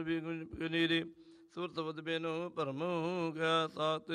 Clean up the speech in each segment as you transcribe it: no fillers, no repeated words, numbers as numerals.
ਨੀਰੀ ਸੁਰਤ ਵਦ ਬੇਨੋ ਭਰਮ ਗਿਆ ਸਾਤ।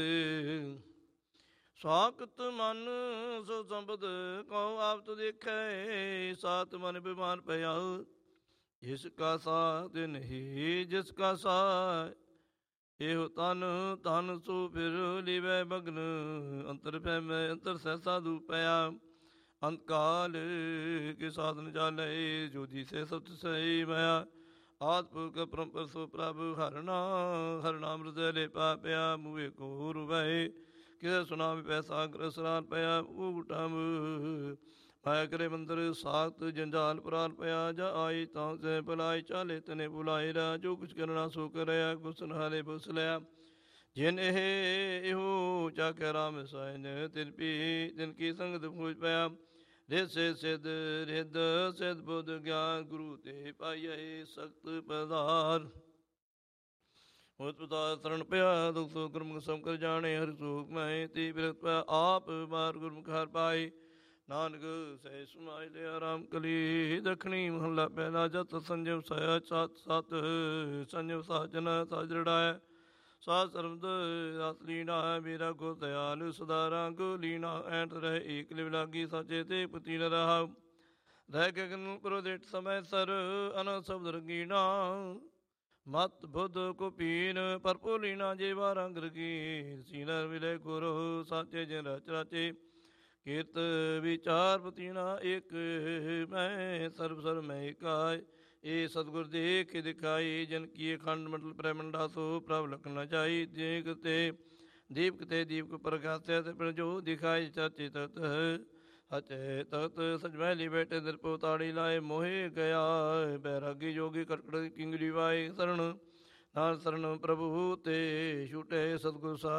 ਸਾਖਤ ਮਨ ਸੋ ਸੰਬਦ ਕਉ ਆਪ ਤੁ ਦੇਖੈ, ਸਾਤ ਮਨ ਬਿਮਾਨ ਪਿਆ ਜਿਸ ਕਾ ਸਾਥ ਨਹੀਂ ਜਿਸ ਕਾ ਸਾਇ। ਇਹੋ ਤਨ ਤਨ ਸੋ ਫਿਰ ਲਿਵੈ ਬਗਨ, ਅੰਤਰ ਫਹਿਮੈ ਅੰਤਰ ਸਹਿਸਾ ਦੂਪਿਆ। ਅੰਤ ਕਾਲ ਕੇ ਸਾਧਨ ਚਾਲੇ, ਜੋ ਦਿਸੈ ਸਭ ਤਿਸੈ ਮਾਇਆ। ਆਦਿ ਪੁਰਖ ਪਰੰਪਰ ਸੋ ਪ੍ਰਭ ਹਰਨਾ, ਹਰਨਾ ਅੰਮ੍ਰਿਤ ਲੈ ਪਾਪਿਆ। ਮੂਹੇ ਕੋ ਰੁਵੈ ਕਿਸੇ ਸੁਨਾਮਿ ਪੈ ਸਾਗਰ ਸਰਾਰ ਪਿਆ। ਊਟਮ ਮਾਇਆ ਕਰੇ ਮੰਦਰ ਸਾਖਤ ਜੰਜਾਲ ਪੁਰਾਨ ਪਿਆ। ਜਾ ਆਈ ਤਾਂ ਸੇ ਭਲਾਈ ਚਾਲੇ ਤਨੇ ਬੁਲਾਏ ਰਾ। ਜੋ ਕੁਛ ਕਰਨਾ ਸੋ ਕਰਿਆ ਗੁਸਨ ਹਾਰੇ ਬੁਸ ਲਿਆ। ਜਿਨ ਇਹ ਇਹੋ ਚਾਖਿਆ ਰਾਮ ਸਾਇਨ, ਤਿਨ ਕੀ ਸੰਗਤ ਖੋਜ ਪਿਆ। ਰਿਦ ਸਿਧ ਰਿਦ ਸਿਧ ਬੁੱਧ ਗਿਆਨ, ਗੁਰੂ ਤੇ ਪਾਈਏ ਸਖਤ ਪਦਾਰ। ਉਸ ਪਦਾਰ ਸਰਣ ਪਿਆ ਦੁਖ ਸੋ ਗੁਰਮੁਖ ਸਮ ਕਰ ਜਾਣੇ। ਹਰਿ ਸੂਖ ਮੈਂ ਤੀ ਬਿਰਤ ਪਿਆ ਆਪ ਬਾਰ ਗੁਰਮੁਖ ਹਰਿ ਪਾਈ। ਨਾਨਕ ਸਹਿ ਸਮਾਇ ਲਿਆ ਰਾਮ ਕਲੀ। ਦੱਖਣੀ ਮਹੱਲਾ ਪਹਿਲਾ। ਜਤ ਸੰਜਮ ਸਇਆ ਸਤ ਸਤ, ਸੰਜਮ ਸਾਜਨ ਸਾਜ ਰੜਾਇਆ। ਸਾਧ ਸਰਬਦ ਰਸ ਲੀਨਾ ਹੈ, ਮੇਰਾ ਗੁਰ ਦਿਆਲ ਸਦਾ ਰੰਗ ਲੀਨਾ। ਐਂਟ ਰਹਿ ਏਕ ਲਿਵ ਲਾਗੀ, ਸਾਚੇ ਤੇ ਪਤੀ ਨ ਰਹਾ। ਰਹਿ ਗਗਨ ਪ੍ਰੋਦੇਟ ਸਮੈ ਸਰ, ਅਨ ਸ਼ਬਦ ਰੰਗੀਨਾ। ਮਤ ਬੁੱਧ ਕੁਪੀਨ ਪਰਪੋ ਲੀਨਾ, ਜੇਵਾ ਰੰਗ ਰੰਗੀਨ। ਸੀਨਰ ਮਿਲੇ ਗੁਰੂ ਸਾਚੇ ਜਿਨ ਰਚ ਰਾਚੇ, ਕੀਰਤ ਵਿਚਾਰ ਪਤੀਨਾ ਏਕ ਮੈਂ। ਸਰਬ ਸਰਬ ਮੈਂ ਏਕਾਇ, ਇਹ ਸਤਿਗੁਰ ਦੇਖ ਦਿਖਾਈ। ਜਨ ਕੀ ਅਖੰਡ ਮੰਡਲ ਬ੍ਰਹਮੰਡਾ, ਸੋ ਪ੍ਰਭ ਲਖ ਨ ਜਾਈ। ਦੇਖ ਤੇ ਦੀਪਕ ਤੇ ਦੀਪਕ ਪ੍ਰਗਾਸਿਆ, ਤੇ ਪ੍ਰਜੋ ਦਿਖਾਈ। ਚਾਚੇ ਤਤ ਹਚੇ ਤਤ ਸਚ ਮਹਿਲੀ ਬੈਠੇ, ਨਿਰਪੋ ਤਾੜੀ ਲਾਏ ਮੋਹਿ ਗਿਆ। ਬੈਰਾਗੀ ਜੋਗੀ ਕਟਕਟ ਕਿੰਗਰੀ ਵਾਏ, ਸਰਣ ਨਾਨਕ ਸਰਣ ਪ੍ਰਭੂ ਤੇ ਛੂਟੇ। ਸਤਿਗੁਰ ਸਾਹਿਬ